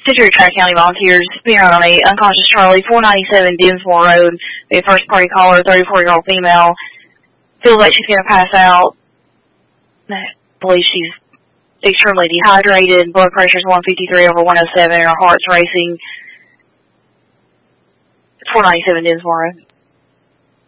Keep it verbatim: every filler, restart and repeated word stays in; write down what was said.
Century Tract County volunteers being on a unconscious Charlie, four ninety-seven Dinsmore Road. The first party caller, thirty-four-year-old female, feels like she's going to pass out. I believe she's extremely dehydrated. Blood pressure is one fifty-three over one oh seven, and her heart's racing. four ninety-seven Dinsmore Road.